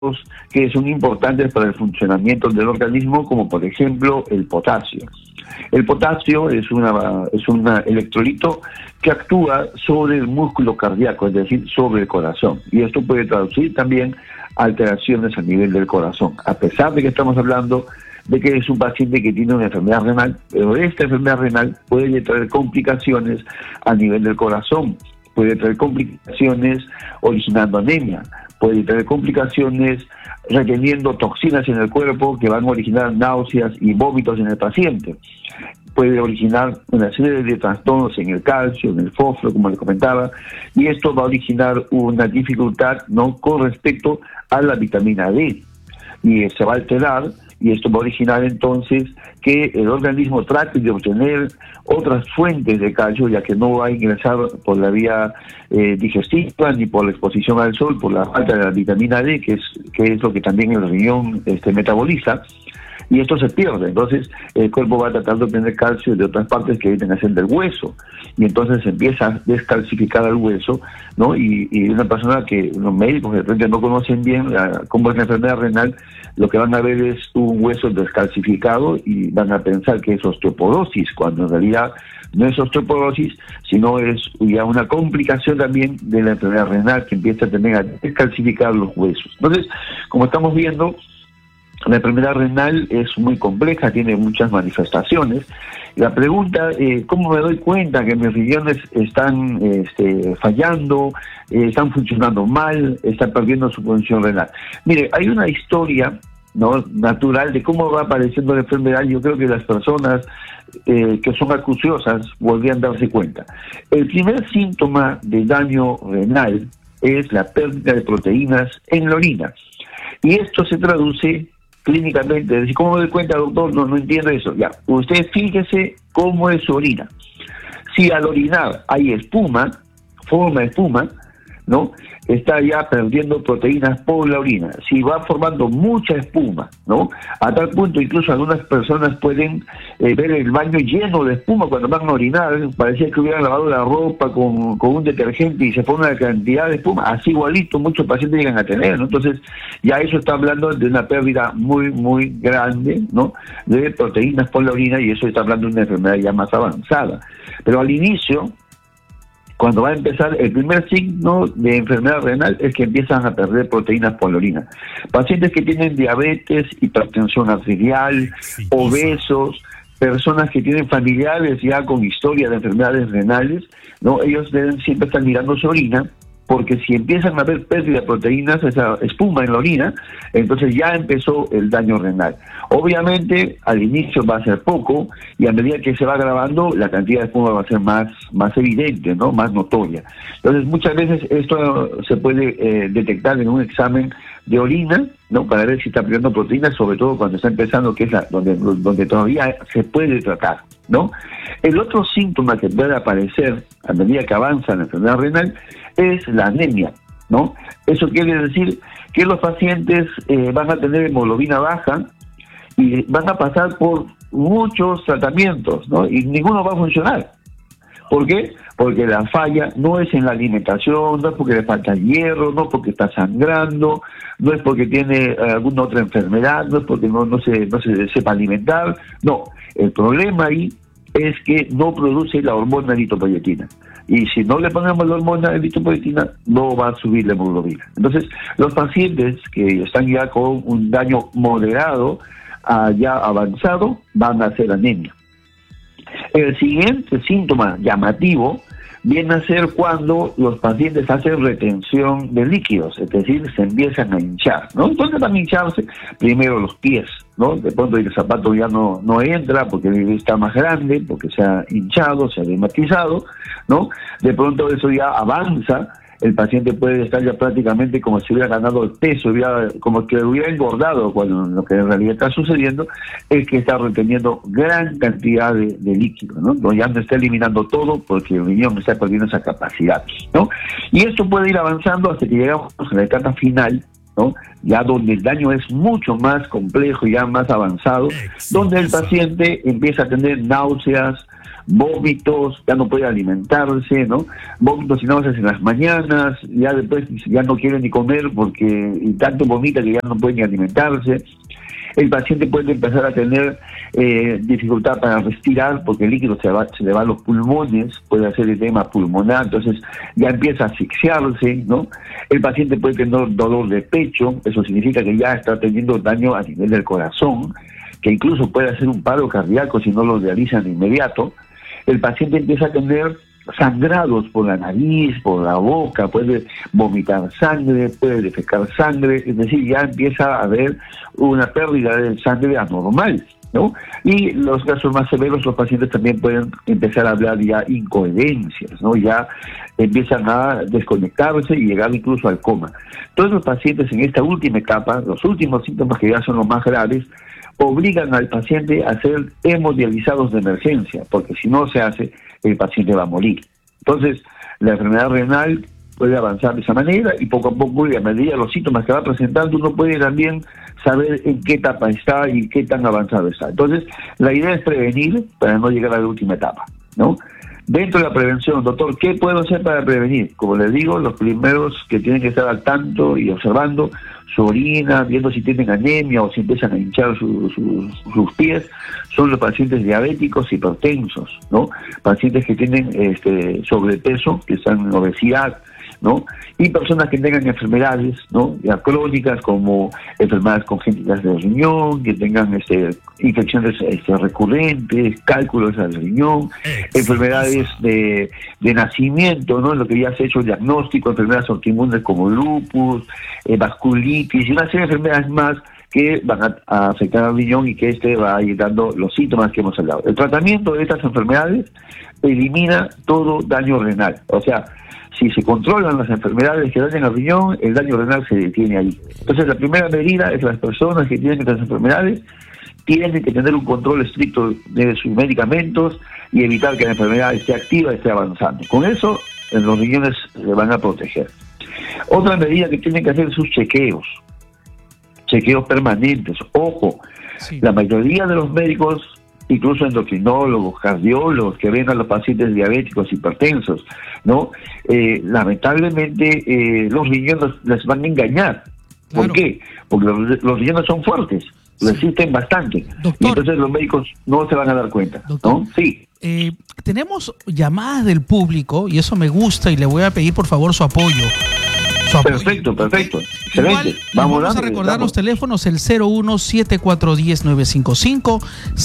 que son importantes para el funcionamiento del organismo, como por ejemplo el potasio. El potasio es un electrolito que actúa sobre el músculo cardíaco, es decir, sobre el corazón. Y esto puede traducir también alteraciones a nivel del corazón. A pesar de que estamos hablando de que es un paciente que tiene una enfermedad renal, pero esta enfermedad renal puede traer complicaciones a nivel del corazón, puede traer complicaciones originando anemia, puede traer complicaciones reteniendo toxinas en el cuerpo que van a originar náuseas y vómitos en el paciente. Puede originar una serie de trastornos en el calcio, en el fósforo, como les comentaba, y esto va a originar una dificultad no con respecto a la vitamina D, y se va a alterar, y esto va a originar entonces que el organismo trate de obtener otras fuentes de calcio, ya que no va a ingresar por la vía digestiva ni por la exposición al sol, por la falta de la vitamina D, que es lo que también el riñón metaboliza, y esto se pierde. Entonces el cuerpo va a tratar de obtener calcio de otras partes que vienen a ser del hueso, y entonces se empieza a descalcificar el hueso, ¿no? Y una persona que los médicos de repente no conocen bien cómo es la enfermedad renal, lo que van a ver es un hueso descalcificado y van a pensar que es osteoporosis, cuando en realidad no es osteoporosis, sino es ya una complicación también de la enfermedad renal, que empieza también a descalcificar los huesos. Entonces, como estamos viendo, la enfermedad renal es muy compleja, tiene muchas manifestaciones. La pregunta, ¿cómo me doy cuenta que mis riñones están fallando, están funcionando mal, están perdiendo su función renal? Mire, hay una historia, ¿no?, natural de cómo va apareciendo la enfermedad. Yo creo que las personas que son acuciosas podrían darse cuenta. El primer síntoma de daño renal es la pérdida de proteínas en la orina. Y esto se traduce clínicamente, es decir, ¿cómo me doy cuenta, doctor? No entiendo eso. Ya, usted fíjese cómo es su orina. Si al orinar hay espuma, forma espuma, ¿no?, está ya perdiendo proteínas por la orina. Si va formando mucha espuma, ¿no?, a tal punto incluso algunas personas pueden ver el baño lleno de espuma cuando van a orinar, parecía que hubieran lavado la ropa con un detergente y se pone una cantidad de espuma, así igualito muchos pacientes llegan a tener, ¿no? Entonces ya eso está hablando de una pérdida muy grande, ¿no?, de proteínas por la orina, y eso está hablando de una enfermedad ya más avanzada. Pero al inicio, cuando va a empezar, el primer signo de enfermedad renal es que empiezan a perder proteínas por la orina. Pacientes que tienen diabetes, hipertensión arterial, obesos, personas que tienen familiares ya con historia de enfermedades renales, ¿no?, ellos deben siempre estar mirando su orina, porque si empiezan a haber pérdida de proteínas, esa espuma en la orina, entonces ya empezó el daño renal. Obviamente, al inicio va a ser poco, y a medida que se va agravando, la cantidad de espuma va a ser más evidente, ¿no?, más notoria. Entonces, muchas veces esto se puede detectar en un examen de orina, ¿no?, para ver si está perdiendo proteínas, sobre todo cuando está empezando, que es donde todavía se puede tratar, ¿no? El otro síntoma que puede aparecer a medida que avanza la enfermedad renal es la anemia, ¿no? Eso quiere decir que los pacientes van a tener hemoglobina baja y van a pasar por muchos tratamientos, ¿no?, y ninguno va a funcionar. ¿Por qué? Porque la falla no es en la alimentación, no es porque le falta hierro, no es porque está sangrando, no es porque tiene alguna otra enfermedad, no es porque no se sepa alimentar. No, el problema ahí es que no produce la hormona eritropoyetina. Y si no le ponemos la hormona eritropoyetina, no va a subir la hemoglobina. Entonces, los pacientes que están ya con un daño moderado, ya avanzado, van a hacer anemia. El siguiente síntoma llamativo viene a ser cuando los pacientes hacen retención de líquidos, es decir, se empiezan a hinchar, ¿no? Entonces van a hincharse primero los pies, ¿no? De pronto el zapato ya no entra porque está más grande, porque se ha hinchado, se ha reumatizado, ¿no? De pronto eso ya avanza, el paciente puede estar ya prácticamente como si hubiera ganado el peso, como que hubiera engordado, cuando lo que en realidad está sucediendo es que está reteniendo gran cantidad de líquido, ¿no? Ya no está eliminando todo porque el riñón está perdiendo esa capacidad, ¿no? Y esto puede ir avanzando hasta que llegamos a la etapa final, ¿no?, ya donde el daño es mucho más complejo y ya más avanzado, donde el paciente empieza a tener náuseas, vómitos, ya no puede alimentarse, ¿no? Vómitos y náuseas en las mañanas, ya después ya no quiere ni comer porque y tanto vomita que ya no puede ni alimentarse. El paciente puede empezar a tener dificultad para respirar porque el líquido se le va a los pulmones, puede hacer edema pulmonar, entonces ya empieza a asfixiarse, ¿no? El paciente puede tener dolor de pecho, eso significa que ya está teniendo daño a nivel del corazón, que incluso puede hacer un paro cardíaco si no lo realizan de inmediato. El paciente empieza a tener sangrados por la nariz, por la boca, puede vomitar sangre, puede defecar sangre, es decir, ya empieza a haber una pérdida de sangre anormal, ¿no? Y los casos más severos, los pacientes también pueden empezar a hablar ya incoherencias, ¿no? Ya empiezan a desconectarse y llegar incluso al coma. Todos los pacientes en esta última etapa, los últimos síntomas que ya son los más graves, obligan al paciente a ser hemodializados de emergencia, porque si no se hace, el paciente va a morir. Entonces, la enfermedad renal puede avanzar de esa manera y poco a poco, y a medida de los síntomas que va presentando, uno puede también saber en qué etapa está y qué tan avanzado está. Entonces, la idea es prevenir para no llegar a la última etapa, ¿no? Dentro de la prevención, doctor, ¿qué puedo hacer para prevenir? Como les digo, los primeros que tienen que estar al tanto y observando su orina, viendo si tienen anemia o si empiezan a hinchar sus pies, son los pacientes diabéticos hipertensos, ¿no? Pacientes que tienen sobrepeso, que están en obesidad, ¿no? Y personas que tengan enfermedades, ¿no? Ya crónicas, como enfermedades congénitas del riñón, que tengan infecciones recurrentes, cálculos al riñón, enfermedades de nacimiento, ¿no? En lo que ya se ha hecho el diagnóstico, enfermedades autoinmunes como lupus, vasculitis y una serie de enfermedades más que van a afectar al riñón y que va a ir dando los síntomas que hemos hablado. El tratamiento de estas enfermedades elimina todo daño renal, o sea, si se controlan las enfermedades que dañan al riñón, el daño renal se detiene ahí. Entonces, la primera medida es que las personas que tienen estas enfermedades tienen que tener un control estricto de sus medicamentos y evitar que la enfermedad esté activa, esté avanzando. Con eso, los riñones se van a proteger. Otra medida que tienen que hacer es sus chequeos permanentes. Ojo, sí. La mayoría de los médicos, incluso endocrinólogos, cardiólogos que ven a los pacientes diabéticos, hipertensos, ¿no? Lamentablemente los riñones les van a engañar. Claro. ¿Por qué? Porque los riñones son fuertes, resisten bastante. Doctor, y entonces los médicos no se van a dar cuenta. Doctor, ¿no? Sí. Tenemos llamadas del público y eso me gusta y le voy a pedir por favor su apoyo. Perfecto. Excelente. Vamos a recordar los teléfonos, el 01-7410-955,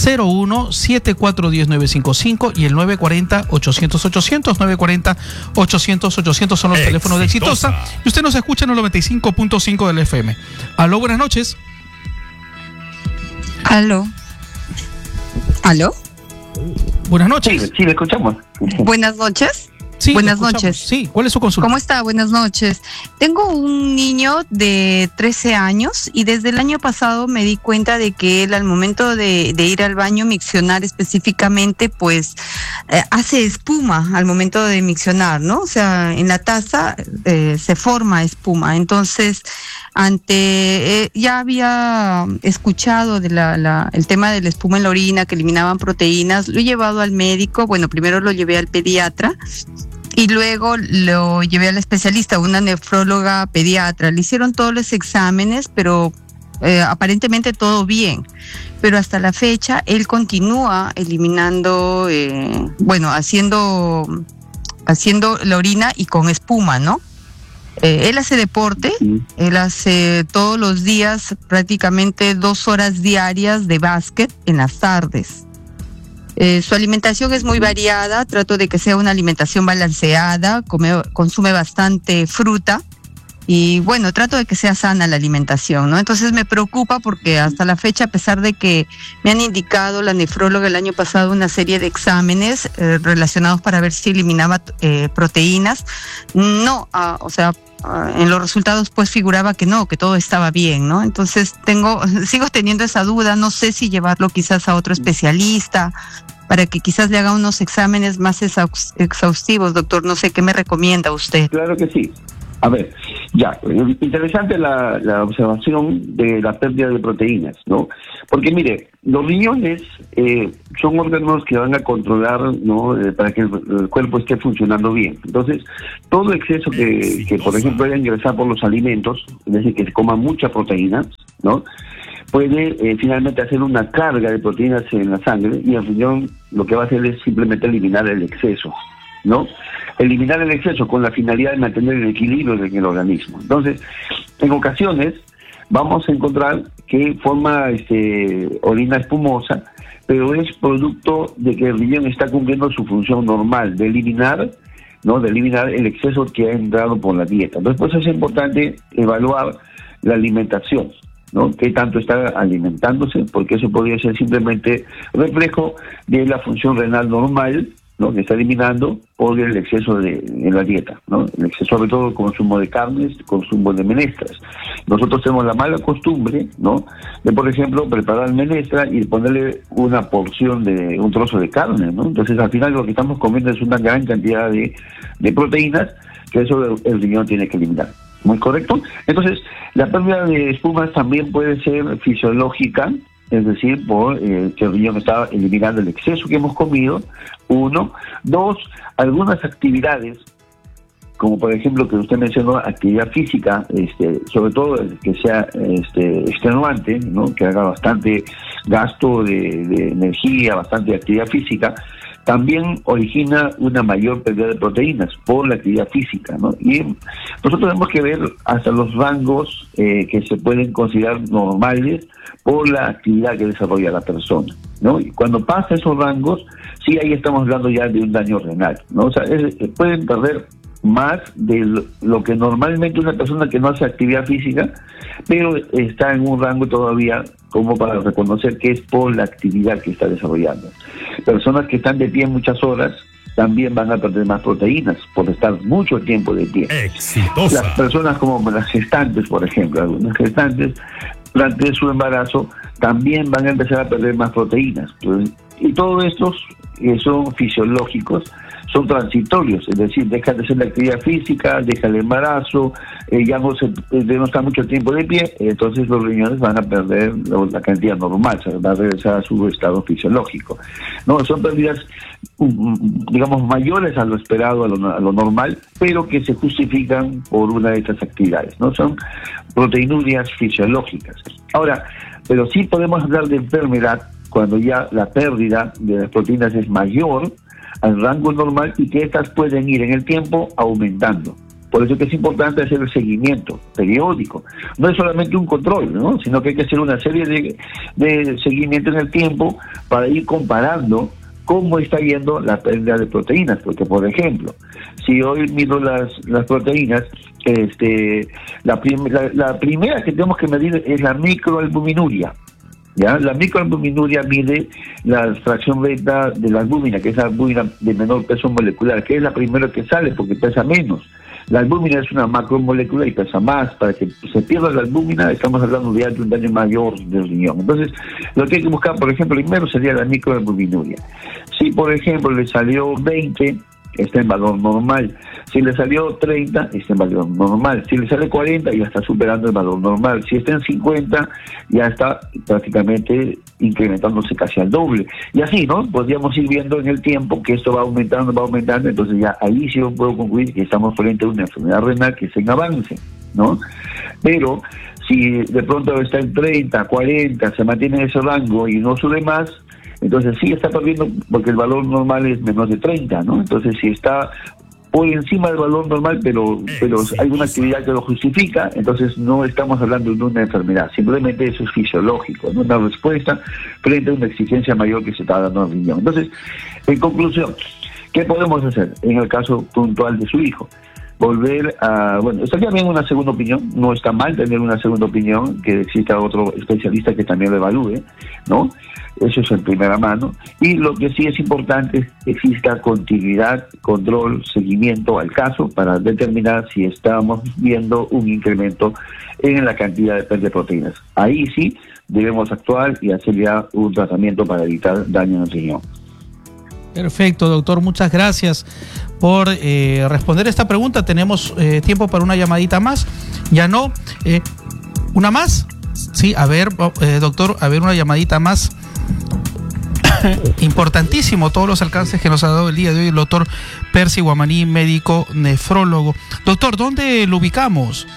01-7410-955 y el 940-800-800, 940-800-800 son los teléfonos de Exitosa. Y usted nos escucha en el 95.5 del FM. Aló, buenas noches. Aló. Buenas noches. Sí, le escuchamos. Buenas noches. Sí, buenas noches. Sí, ¿cuál es su consulta? ¿Cómo está? Buenas noches. Tengo un niño de 13 años y desde el año pasado me di cuenta de que él al momento de ir al baño miccionar específicamente, pues hace espuma al momento de miccionar, ¿no? O sea, en la taza se forma espuma. Entonces, ya había escuchado de el tema de la espuma en la orina, que eliminaban proteínas. Lo he llevado al médico. Bueno, primero lo llevé al pediatra y luego lo llevé al especialista, una nefróloga pediatra. Le hicieron todos los exámenes, pero aparentemente todo bien. Pero hasta la fecha él continúa eliminando, haciendo la orina y con espuma, ¿no? Él hace deporte, él hace todos los días prácticamente 2 horas diarias de básquet en las tardes. Su alimentación es muy variada, trato de que sea una alimentación balanceada, consume bastante fruta y bueno, trato de que sea sana la alimentación, ¿no? Entonces me preocupa porque hasta la fecha, a pesar de que me han indicado la nefróloga el año pasado una serie de exámenes relacionados para ver si eliminaba proteínas, en los resultados pues figuraba que no, que todo estaba bien, ¿no? Entonces sigo teniendo esa duda, no sé si llevarlo quizás a otro especialista para que quizás le haga unos exámenes más exhaustivos, doctor, no sé, ¿qué me recomienda usted? Claro que sí. A ver, ya, interesante la observación de la pérdida de proteínas, ¿no? Porque mire, los riñones son órganos que van a controlar, ¿no? Para que el cuerpo esté funcionando bien. Entonces, todo exceso que por ejemplo, haya ingresado por los alimentos, es decir, que se coma mucha proteína, ¿no? Puede finalmente hacer una carga de proteínas en la sangre, y el riñón lo que va a hacer es simplemente eliminar el exceso, ¿no? Eliminar el exceso con la finalidad de mantener el equilibrio en el organismo. Entonces, en ocasiones vamos a encontrar que forma orina espumosa, pero es producto de que el riñón está cumpliendo su función normal de eliminar, ¿no? De eliminar el exceso que ha entrado por la dieta. Entonces, por eso es importante evaluar la alimentación, ¿no? Qué tanto está alimentándose, porque eso podría ser simplemente reflejo de la función renal normal, ¿no? Que está eliminando por el exceso en la dieta, ¿no? El exceso, sobre todo, consumo de carnes, consumo de menestras. Nosotros tenemos la mala costumbre, ¿no? De, por ejemplo, preparar menestra y ponerle una porción de un trozo de carne, ¿no? Entonces, al final lo que estamos comiendo es una gran cantidad de proteínas, que eso el riñón tiene que eliminar. ¿Muy correcto? Entonces, la pérdida de espumas también puede ser fisiológica, es decir, por que el riñón está eliminando el exceso que hemos comido, 1. 2, algunas actividades, como por ejemplo que usted mencionó, actividad física, sobre todo que sea extenuante, ¿no? Que haga bastante gasto de energía, bastante actividad física, también origina una mayor pérdida de proteínas por la actividad física, ¿no? Y nosotros tenemos que ver hasta los rangos que se pueden considerar normales por la actividad que desarrolla la persona, ¿no? Y cuando pasa esos rangos, sí, ahí estamos hablando ya de un daño renal, ¿no? O sea, pueden perder más de lo que normalmente una persona que no hace actividad física, pero está en un rango todavía como para reconocer que es por la actividad que está desarrollando. Personas que están de pie muchas horas también van a perder más proteínas por estar mucho tiempo de pie. Exitosa. Las personas como las gestantes, por ejemplo, algunas gestantes durante su embarazo también van a empezar a perder más proteínas. Entonces, y todos estos son fisiológicos, son transitorios, es decir, deja de ser la actividad física, deja el embarazo, ya no está mucho tiempo de pie, entonces los riñones van a perder la cantidad normal, se va a regresar a su estado fisiológico. No, son pérdidas, digamos, mayores a lo esperado, a lo normal, pero que se justifican por una de estas actividades, ¿no? Son proteinurias fisiológicas. Ahora, pero sí podemos hablar de enfermedad cuando ya la pérdida de las proteínas es mayor al rango normal y que estas pueden ir en el tiempo aumentando. Por eso que es importante hacer el seguimiento periódico. No es solamente un control, ¿no? Sino que hay que hacer una serie de seguimiento en el tiempo para ir comparando cómo está yendo la pérdida de proteínas. Porque, por ejemplo, si hoy mido las proteínas, la primera que tenemos que medir es la microalbuminuria. ¿Ya? La microalbuminuria mide la fracción beta de la albúmina, que es la albúmina de menor peso molecular, que es la primera que sale porque pesa menos. La albúmina es una macromolécula y pesa más. Para que se pierda la albúmina estamos hablando de un daño mayor del riñón. Entonces, lo que hay que buscar, por ejemplo, primero sería la microalbuminuria. Si, por ejemplo, le salió 20, está en valor normal. Si le salió 30, está en valor normal. Si le sale 40, ya está superando el valor normal. Si está en 50, ya está prácticamente incrementándose casi al doble. Y así, ¿no? Podríamos ir viendo en el tiempo que esto va aumentando, entonces ya ahí sí yo puedo concluir que estamos frente a una enfermedad renal que es en avance, ¿no? Pero si de pronto está en 30, 40, se mantiene en ese rango y no sube más, entonces sí está perdiendo porque el valor normal es menos de 30, ¿no? Entonces si está por encima del valor normal, pero hay una actividad que lo justifica, entonces no estamos hablando de una enfermedad, simplemente eso es fisiológico, ¿no? Una respuesta frente a una exigencia mayor que se está dando al riñón. Entonces, en conclusión, ¿qué podemos hacer en el caso puntual de su hijo? Volver a, estaría bien una segunda opinión, no está mal tener una segunda opinión, que exista otro especialista que también lo evalúe, ¿no? Eso es en primera mano. Y lo que sí es importante es que exista continuidad, control, seguimiento al caso para determinar si estamos viendo un incremento en la cantidad de pérdida de proteínas. Ahí sí debemos actuar y hacer ya un tratamiento para evitar daño en el riñón. Perfecto, doctor. Muchas gracias por responder esta pregunta. Tenemos tiempo para una llamadita más. Ya no. ¿Una más? Sí, a ver, doctor, a ver, una llamadita más. Importantísimo todos los alcances que nos ha dado el día de hoy el doctor Percy Guamaní, médico nefrólogo. Doctor, ¿dónde lo ubicamos?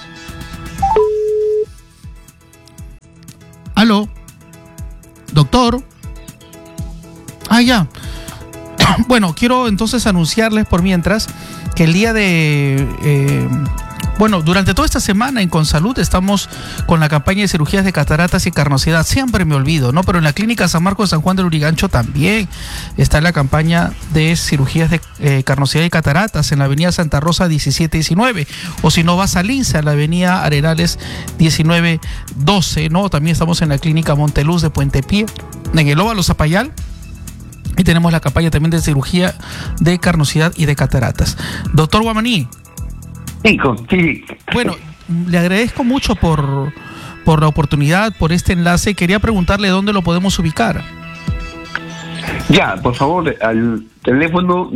¿Aló? ¿Doctor? Ah, ya. Bueno, quiero entonces anunciarles por mientras que el día de... durante toda esta semana en Consalud estamos con la campaña de cirugías de cataratas y carnosidad. Siempre me olvido, ¿no? Pero en la Clínica San Marcos de San Juan del Lurigancho también está la campaña de cirugías de carnosidad y cataratas en la avenida Santa Rosa 1719. O si no, vas a Lince, a la avenida Arenales 1912, ¿no? También estamos en la Clínica Monteluz de Puente Piedra, en el Óvalo Zapayal. Y tenemos la campaña también de cirugía de carnosidad y de cataratas. Doctor Guamaní. Sí. Bueno, le agradezco mucho por la oportunidad, por este enlace. Quería preguntarle dónde lo podemos ubicar. Ya, por favor, al teléfono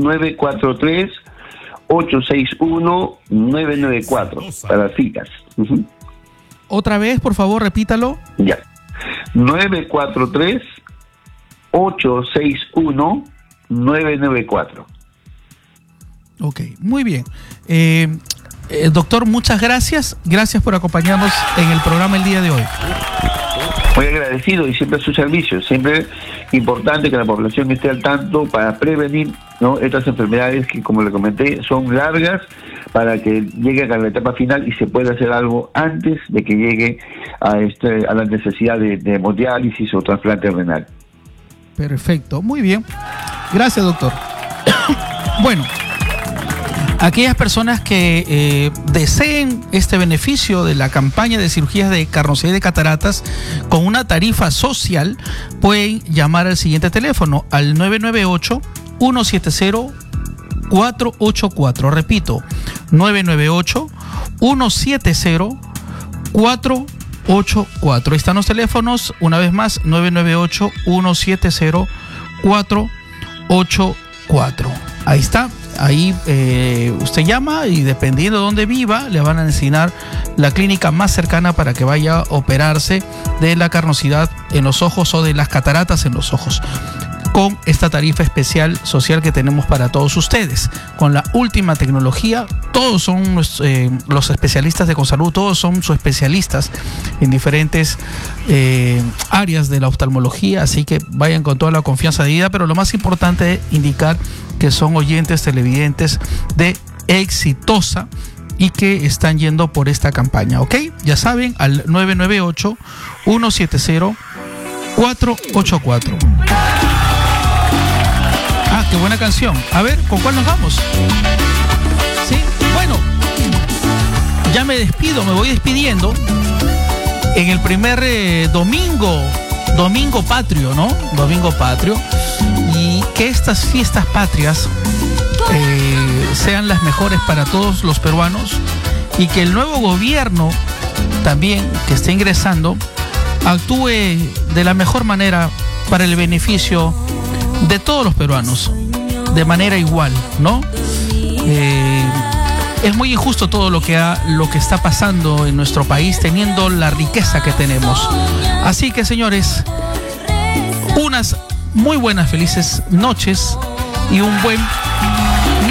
943-861-994 para citas. Otra vez, por favor, repítalo. Ya, 943-861-994. Ok, muy bien. Doctor, muchas gracias. Gracias por acompañarnos en el programa el día de hoy. Muy agradecido y siempre a su servicio. Siempre importante que la población esté al tanto para prevenir, ¿no?, estas enfermedades que, como le comenté, son largas, para que lleguen a la etapa final y se pueda hacer algo antes de que llegue a la necesidad de hemodiálisis o trasplante renal. Perfecto, muy bien. Gracias, doctor. Bueno, aquellas personas que deseen este beneficio de la campaña de cirugías de carnosidad y de cataratas con una tarifa social, pueden llamar al siguiente teléfono, al 998-170-484. Repito, 998-170-484. Ahí están los teléfonos, una vez más, 998-170-484. Ahí está. Ahí usted llama y dependiendo de dónde viva, le van a asignar la clínica más cercana para que vaya a operarse de la carnosidad en los ojos o de las cataratas en los ojos, con esta tarifa especial social que tenemos para todos ustedes, con la última tecnología. Todos son los especialistas de Consalud, todos son sus especialistas en diferentes áreas de la oftalmología, así que vayan con toda la confianza debida, pero lo más importante es indicar que son oyentes televidentes de Exitosa y que están yendo por esta campaña, ¿ok? Ya saben, al 998-170-484. Ah, qué buena canción. A ver, ¿con cuál nos vamos? Sí, bueno, ya me despido, me voy despidiendo en el primer domingo patrio, ¿no? Domingo patrio. Y que estas fiestas patrias sean las mejores para todos los peruanos y que el nuevo gobierno también que esté ingresando actúe de la mejor manera para el beneficio de todos los peruanos, de manera igual, ¿no? Es muy injusto todo lo que está pasando en nuestro país, teniendo la riqueza que tenemos. Así que, señores, unas muy buenas, felices noches y un buen